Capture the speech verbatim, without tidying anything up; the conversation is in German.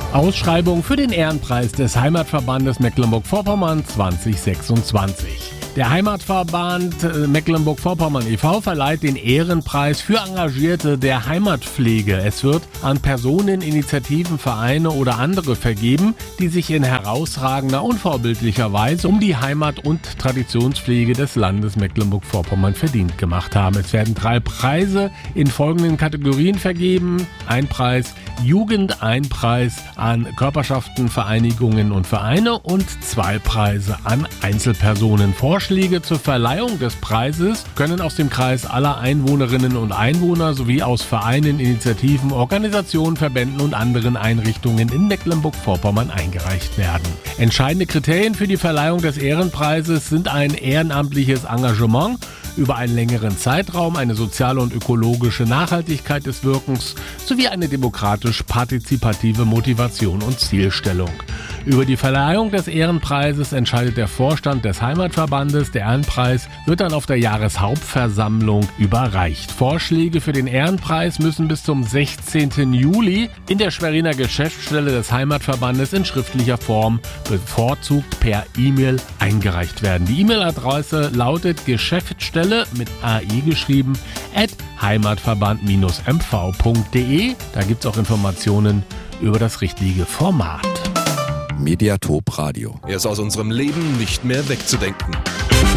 Ausschreibung für den Ehrenpreis des Heimatverbandes Mecklenburg-Vorpommern zwanzig sechsundzwanzig. Der Heimatverband Mecklenburg-Vorpommern e V verleiht den Ehrenpreis für Engagierte der Heimatpflege. Es wird an Personen, Initiativen, Vereine oder andere vergeben, die sich in herausragender und vorbildlicher Weise um die Heimat- und Traditionspflege des Landes Mecklenburg-Vorpommern verdient gemacht haben. Es werden drei Preise in folgenden Kategorien vergeben. Ein Preis Jugend, ein Preis an Körperschaften, Vereinigungen und Vereine und zwei Preise an Einzelpersonen. Vorschläge zur Verleihung des Preises können aus dem Kreis aller Einwohnerinnen und Einwohner sowie aus Vereinen, Initiativen, Organisationen, Verbänden und anderen Einrichtungen in Mecklenburg-Vorpommern eingereicht werden. Entscheidende Kriterien für die Verleihung des Ehrenpreises sind ein ehrenamtliches Engagement über einen längeren Zeitraum, eine soziale und ökologische Nachhaltigkeit des Wirkens sowie eine demokratisch-partizipative Motivation und Zielstellung. Über die Verleihung des Ehrenpreises entscheidet der Vorstand des Heimatverbandes. Der Ehrenpreis wird dann auf der Jahreshauptversammlung überreicht. Vorschläge für den Ehrenpreis müssen bis zum sechzehnten Juli in der Schweriner Geschäftsstelle des Heimatverbandes in schriftlicher Form, bevorzugt per E-Mail, eingereicht werden. Die E-Mail-Adresse lautet Geschäftsstelle mit A E geschrieben at heimatverband m v punkt d e. Da gibt es auch Informationen über das richtige Format. Mediatop Radio. Er ist aus unserem Leben nicht mehr wegzudenken.